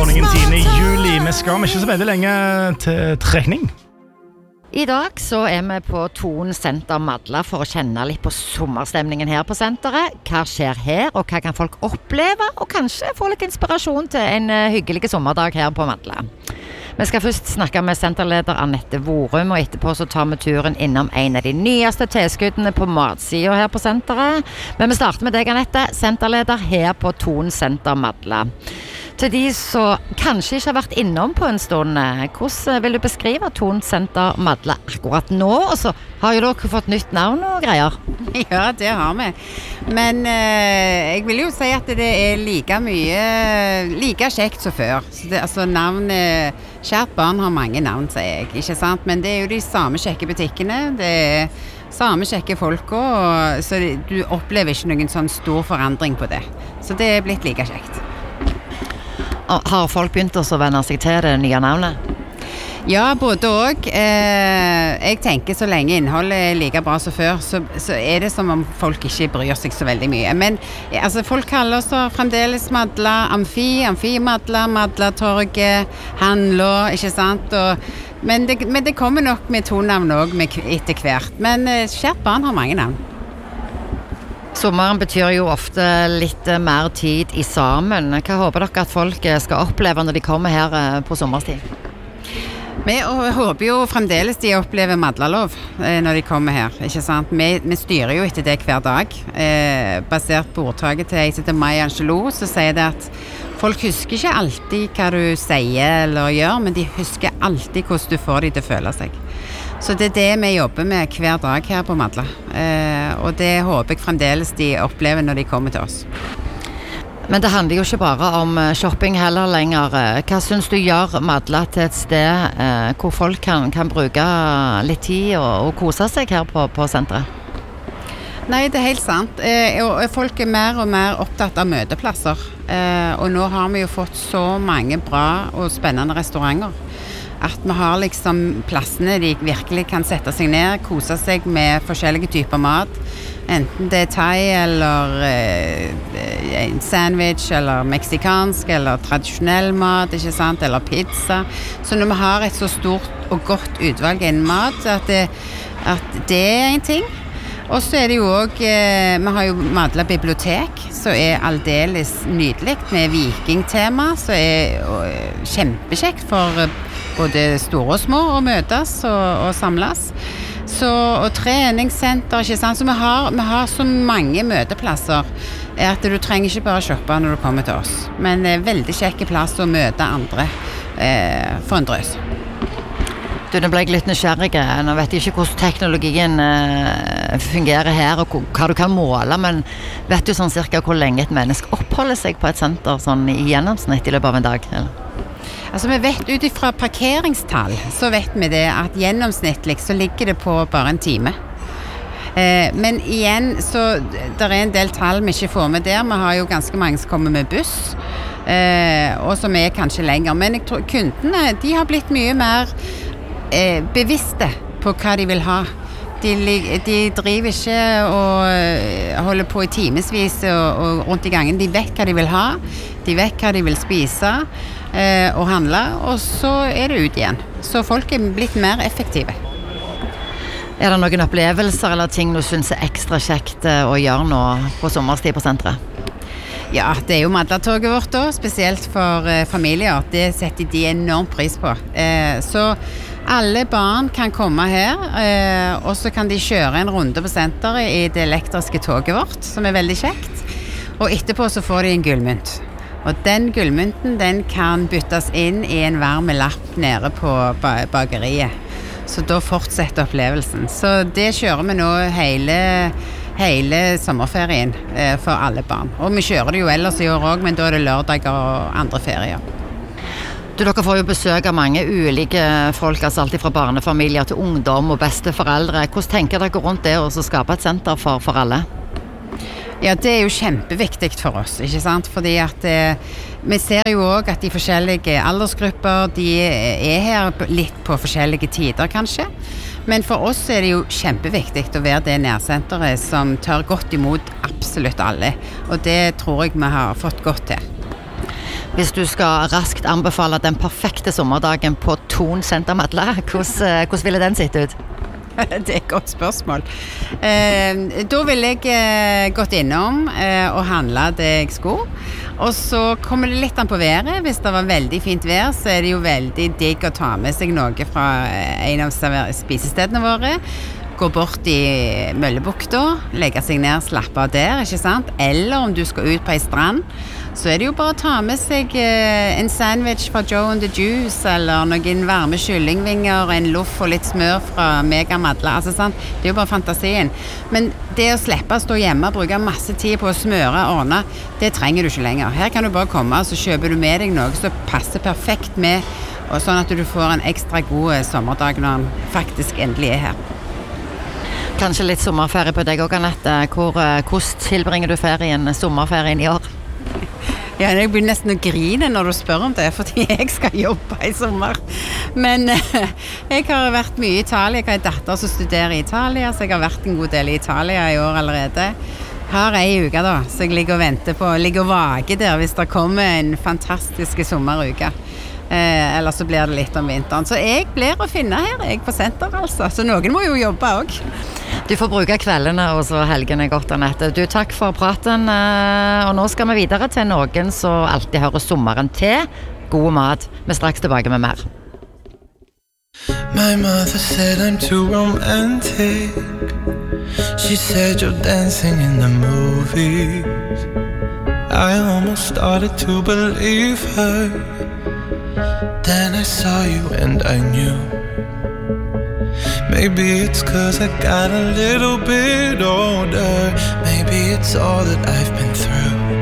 morgenen 10. juli. Vi skal ikke så veldig lenge til trekning. I dag så vi på Thon Senter Madla for å kjenne litt på sommerstemningen her på senteret. Hva skjer her, og hva kan folk oppleve, og kanskje få litt inspirasjon til en hyggelig sommerdag her på Madla. Vi skal først snakke med senterleder Annette Vorum, og etterpå så tar vi turen innom en av de nyeste tilskuddene på matsiden her på senteret. Men vi starter med deg, Annette, senterleder her på Thon Senter Madla. Til de som kanskje ikke har vært innom på en stund, hvordan vil du beskrive Thon Senter Madla akkurat nå? Og så har jo dere fått nytt navn og greier. Ja, det har vi. Men jeg vil jo si at det like kjekt som før. Så det, altså navnet, kjært barn har mange navn, sier jeg, ikke sant? Men det jo de samme kjekke butikkene, det samme kjekke folk, så du opplever ikke noen sånn stor forandring på det. Så det blitt like kjekt. Har folk begynt å venne seg til det nye navnet? Ja, både og. Jeg tenker så lenge innholdet like bra som før, så det som om folk ikke bryr seg så veldig mye. Men altså, folk kaller oss fremdeles Madla, Amfi-Madla, Madlatorget, Handla, ikke sant? Men det kommer nok med to navn også etter hvert. Men kjært barn har mange navn. Sommeren betyr jo ofte litt mer tid i sammen. Hva håper dere at folk skal oppleve når de kommer her på sommerstid? Vi håper jo fremdeles de opplever Madlalov når de kommer her, ikke sant? Vi styrer jo etter det hver dag. Basert på ordtaket til jeg heter Maya Angelou, så sier det at folk husker ikke alltid hva du sier eller gjør, men de husker alltid hvordan du får de til å føle seg. Så det det vi jobber med hver dag her på Madla. Og det håper jeg fremdeles de opplever når de kommer til oss. Men det handler jo ikke bare om shopping heller lenger. Hva synes du gjør Madla til et sted hvor folk kan bruke litt tid og kose seg her på senteret? Nei, det helt sant. Folk mer og mer opptatt av møteplasser. Og nå har vi jo fått så mange bra og spennende restauranter. At vi har liksom plassene de virkelig kan sette seg ned, kose seg med forskjellige typer mat. Enten det thai, eller en sandwich, eller meksikansk, eller tradisjonell mat, ikke sant? Eller pizza. Så når vi har et så stort og godt utvalg innen mat, at det en ting. Og så det jo også, vi har jo Madla bibliotek, så aldeles nydelig med vikingtema, så kjempekjekt for både store og små å møtes og samles. Og treningssenter, ikke sant? Så vi har så mange møteplasser at du trenger ikke bare shoppe når du kommer til oss. Men veldig kjekke plass å møte andre for en drøs. Nå ble jeg litt nysgjerrig. Nå vet jeg ikke hvordan teknologien fungerer her, og hva du kan måle, men vet du sånn cirka hvor lenge et menneske oppholder seg på et senter sånn i gjennomsnitt i løpet av en dag? Eller? Altså vi vet ut fra parkeringstall, så vet vi det at gjennomsnittlig så ligger det på bare en time. Men igjen, så det en del tall vi ikke får med der. Vi har jo ganske mange som kommer med buss, og som kanskje lenger. Men jeg tror kundene, de har blitt mye mer bevisste på hva de vil ha. De driver ikke og holder på i timesvis og rundt i gangen. De vet hva de vil ha, de vet hva de vil spise og handle, og så det ut igjen. Så folk blitt mer effektive. Det noen opplevelser eller ting du synes ekstra kjekt å gjøre nå på sommerstid på senteret? Ja, det jo Madlatoget vårt da, spesielt for familier. Det setter de enormt pris på. Så alle barn kan komme her, og så kan de kjøre en runde på senteret i det elektriske toget vårt, som veldig kjekt. Og etterpå så får de en gullmynt. Og den gullmynten, den kan byttes inn i en varme lapp nede på bakeriet. Så da fortsetter opplevelsen. Så det kjører vi nå hele sommerferien for alle barn. Og vi kjører det jo ellers i år også, men da det lørdager og andre ferier. Dere får jo besøk av mange ulike folk, altså alltid fra barnefamilier til ungdom og besteforeldre. Hvordan tenker dere rundt det å skape et senter for alle? Ja, det jo kjempeviktig for oss, ikke sant? Fordi at vi ser jo også at de forskjellige aldersgrupper, de her litt på forskjellige tider kanskje. Men for oss det jo kjempeviktig å være det nærsenteret som tar godt imot absolutt alle. Og det tror jeg vi har fått godt til. Hvis du skal raskt anbefale den perfekte sommerdagen på Thon Senter Madla, hvordan ville den sitte ut? Det et godt spørsmål. Da ville jeg gått innom og handlet det jeg skulle. Og så kommer det litt an på været. Hvis det var veldig fint vær, så det jo veldig digg å ta med seg noe fra en av spisestedene våre. Gå bort i Møllebukta, legge seg ned, slappe av der, ikke sant? Eller om du skal ut på en strand, så det jo bare å ta med seg en sandwich fra Joe and the Juice, eller noen varme kyllingvinger, en loff og litt smør fra Mega Madla, altså sant? Det jo bare fantasien. Men det å slippe å stå hjemme og bruke masse tid på å smøre og ordne, det trenger du ikke lenger. Her kan du bare komme, så kjøper du med deg noe som passer perfekt med, og sånn at du får en ekstra god sommerdag når den faktisk endelig her. Kanskje litt sommerferie på deg også, Annette. Hvordan tilbringer du sommerferien i år? Ja, jeg begynner nesten å grine når du spør om det, fordi jeg skal jobbe i sommer. Men jeg har vært mye i Italia. Jeg har en datter som studerer i Italia, så jeg har vært en god del i Italia i år allerede. Har en uke da, så jeg ligger og vager der hvis det kommer en fantastisk sommeruke. Eller så blir det litt om vinteren. Så jeg blir å finne her, jeg på senter altså. Så noen må jo jobbe også. Du får bruke kveldene og så helgene godt, Annette. Du, takk for praten. Og nå skal vi videre til noen som alltid hører sommeren til. God mat. Vi straks tilbake med mer. My mother said I'm too romantic. She said you're dancing in the movies. I almost started to believe her. Then I saw you and I knew. Maybe it's 'cause I got a little bit older. Maybe it's all that I've been through.